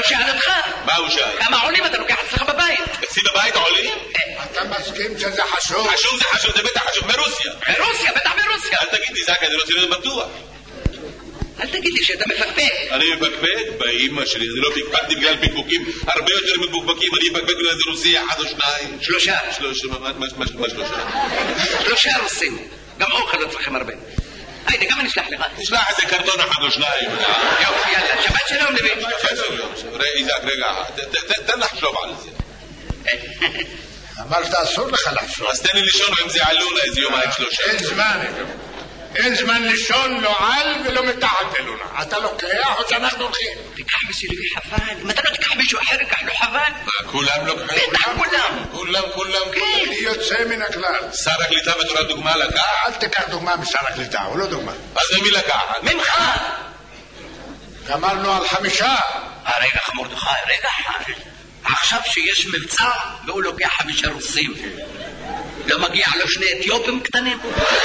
שאלתך. מה הוא שאל? כמה עולים אתה לוקח אצלך בבית? אצלי בבית עולים? אתה מסכים שזה חשוב? חשוב זה חשוב, זה בטח חשוב, מרוסיה. ברוסיה, בטח ברוסיה. אל תגיד לי, זקה, אני רוצה להיות בטוח. אל תגיד לי שאתה מפקפק. אני מפקפק? באמא שלי, אני לא פקפקתי בגלל פקפוקים הרבה יותר מבוקבקים, אני מפקפק בגלל זה רוסיה, אחד או שניים. שלושה. מה שלושה? שלושה רוסים. גם אוכל לא צריכים הרבה. היידה, גם אני אשלח לך. תשלח איזה קרטון אחד או שניים. יופי, יאללה, שבת שלום לבי. איזק, רגע, תן לחשוב על זה. אמרת אסור לך לחשוב. אז תן לי לישון אם זה עלונה איזה יומיים שלושה. אין זמן לישון, לא על ולא מתחת אלונה. אתה לוקח או שאנחנו הולכים? תיקח בשבילי חבל. אם אתה לא תיקח מישהו אחר, ייקח לו חבל. כולם לוקחים? בטח כולם. כולם. אני יוצא מן הכלל. שר הקליטה בתור הדוגמה לקח? אל תיקח דוגמה משר הקליטה, הוא לא דוגמה. אז ממי לקחת? ממך. גמרנו על 5. רגע מרדכי, רגע אחד. עכשיו שיש מבצע והוא לוקח 5 רוסים. לא מגיע לו 2 אתיופים קטנים?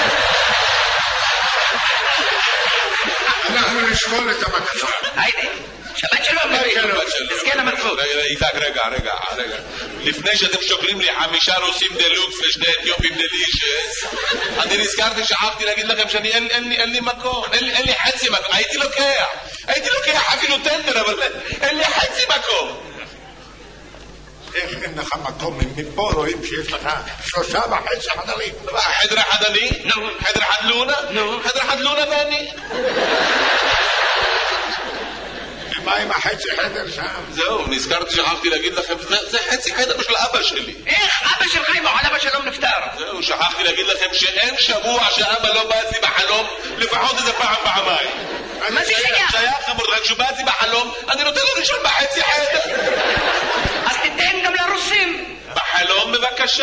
אנחנו נשקול את הבקשה. היידה, שבת שלום לבי. תזכן המצוות. איזק, רגע. לפני שאתם שוקלים לי 5 רוסים דלוקס ו2 אתיופים דלישס, אני נזכרתי, שכחתי להגיד לכם שאני אין לי מקום, אין לי חצי מקום. הייתי לוקח אפילו טנדר, אבל אין לי חצי מקום. איך אין לך מקום? מפה רואים שיש לך 3.5 חדרים. חדר אחד אני? חדר אחד לונה? חדר אחד לונה ואני? מה עם החצי חדר שם? זהו, נזכרתי, שכחתי להגיד לכם, זה חצי חדר של אבא שלי. איך אבא שלך עם עליו השלום נפטר? זהו, שכחתי להגיד לכם שאין שבוע שאבא לא בא אצלי בחלום, לפחות איזה פעמיים. מה זה שייך? שייך, מרדכי, כשהוא בא אצלי בחלום, אני נותן לו לישון בחצי חדר. אז תיתן גם לרוסים. בחלום בבקשה.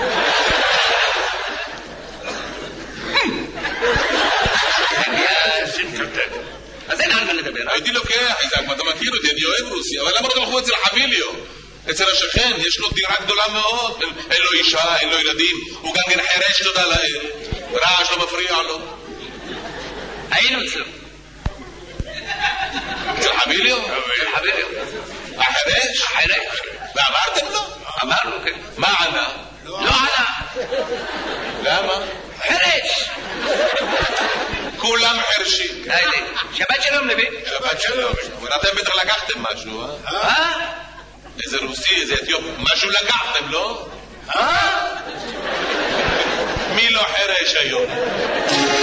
אז אין על מה לדבר. הייתי לוקח, איזק, אתה מכיר אותי, אני אוהב רוסיה, אבל למה אתה בחור אצל חביליו? אצל השכן, יש לו דירה גדולה מאוד, אין לו אישה, אין לו ילדים, הוא גם כן חרש, תודה לאל, רעש לא מפריע לו. היינו אצלו. אצל חביליו? אצל חביליו. החרש? החרש. ואמרתם לו? אמרנו, כן. מה ענה? לא ענה. למה? חרש. כולם חרשים. שבת שלום לבי. שבת שלום. אתם בטח לקחתם משהו, איזה רוסי, איזה אתיופ, משהו לקחתם, לא? מי לא חרש היום?